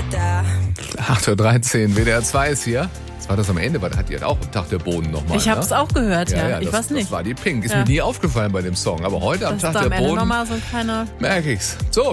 8.13 Uhr, WDR 2 ist hier. Das war das am Ende, weil da hat ihr auch am Tag der Boden nochmal. Ich habe es auch gehört, ja. Ich weiß nicht. Das war die Pink. Ist mir nie aufgefallen bei dem Song. Aber heute am Tag der Boden nochmal so ein kleiner... merke ich's. So,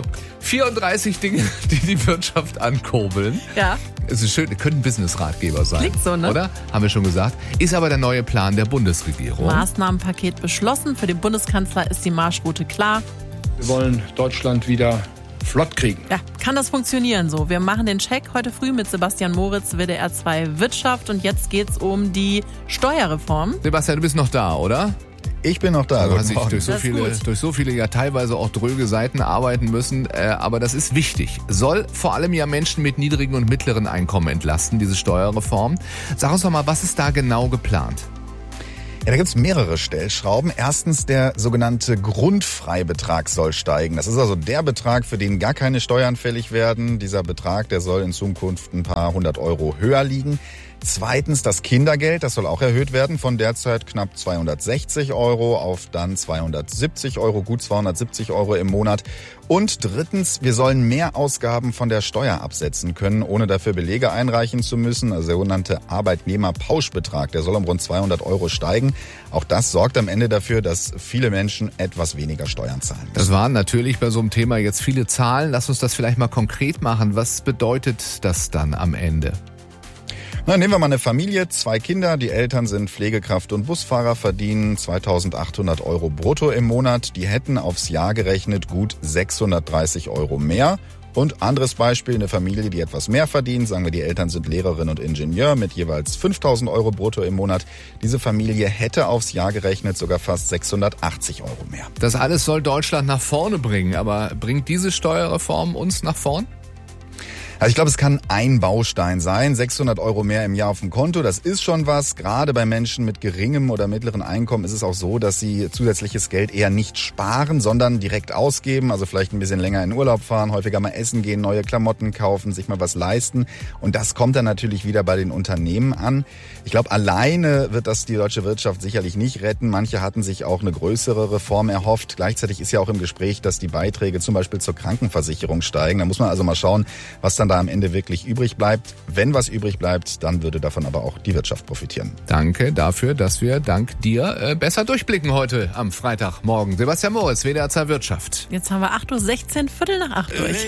34 Dinge, die die Wirtschaft ankurbeln. Ja. Es ist schön, könnte ein Business-Ratgeber sein. Klingt so, ne? Oder? Haben wir schon gesagt. Ist aber der neue Plan der Bundesregierung. Maßnahmenpaket beschlossen. Für den Bundeskanzler ist die Marschroute klar. Wir wollen Deutschland wieder flott kriegen. Ja, kann das funktionieren so? Wir machen den Check heute früh mit Sebastian Moritz, WDR 2 Wirtschaft. Und jetzt geht's um die Steuerreform. Sebastian, du bist noch da, oder? Ich bin noch da. Du hast dich durch so viele ja teilweise auch dröge Seiten arbeiten müssen, aber das ist wichtig. Soll vor allem ja Menschen mit niedrigen und mittleren Einkommen entlasten, diese Steuerreform. Sag uns doch mal, was ist da genau geplant? Ja, da gibt's mehrere Stellschrauben. Erstens, der sogenannte Grundfreibetrag soll steigen. Das ist also der Betrag, für den gar keine Steuern fällig werden. Dieser Betrag, der soll in Zukunft ein paar 100 Euro höher liegen. Zweitens, das Kindergeld, das soll auch erhöht werden von derzeit knapp 260 Euro auf dann 270 Euro, gut 270 Euro im Monat. Und drittens, wir sollen mehr Ausgaben von der Steuer absetzen können, ohne dafür Belege einreichen zu müssen. Also der sogenannte Arbeitnehmerpauschbetrag, der soll um rund 200 Euro steigen. Auch das sorgt am Ende dafür, dass viele Menschen etwas weniger Steuern zahlen müssen. Das waren natürlich bei so einem Thema jetzt viele Zahlen. Lass uns das vielleicht mal konkret machen. Was bedeutet das dann am Ende? Na, nehmen wir mal eine Familie, 2 Kinder, die Eltern sind Pflegekraft und Busfahrer, verdienen 2.800 Euro brutto im Monat. Die hätten aufs Jahr gerechnet gut 630 Euro mehr. Und anderes Beispiel, eine Familie, die etwas mehr verdient, sagen wir, die Eltern sind Lehrerin und Ingenieur mit jeweils 5.000 Euro brutto im Monat. Diese Familie hätte aufs Jahr gerechnet sogar fast 680 Euro mehr. Das alles soll Deutschland nach vorne bringen, aber bringt diese Steuerreform uns nach vorn? Also ich glaube, es kann ein Baustein sein. 600 Euro mehr im Jahr auf dem Konto, das ist schon was. Gerade bei Menschen mit geringem oder mittleren Einkommen ist es auch so, dass sie zusätzliches Geld eher nicht sparen, sondern direkt ausgeben. Also vielleicht ein bisschen länger in Urlaub fahren, häufiger mal essen gehen, neue Klamotten kaufen, sich mal was leisten. Und das kommt dann natürlich wieder bei den Unternehmen an. Ich glaube, alleine wird das die deutsche Wirtschaft sicherlich nicht retten. Manche hatten sich auch eine größere Reform erhofft. Gleichzeitig ist ja auch im Gespräch, dass die Beiträge zum Beispiel zur Krankenversicherung steigen. Da muss man also mal schauen, was dann da am Ende wirklich übrig bleibt. Wenn was übrig bleibt, dann würde davon aber auch die Wirtschaft profitieren. Danke dafür, dass wir dank dir besser durchblicken heute am Freitagmorgen. Sebastian Moritz, WDR 2 Wirtschaft. Jetzt haben wir 8.16 Uhr, 7:45 durch.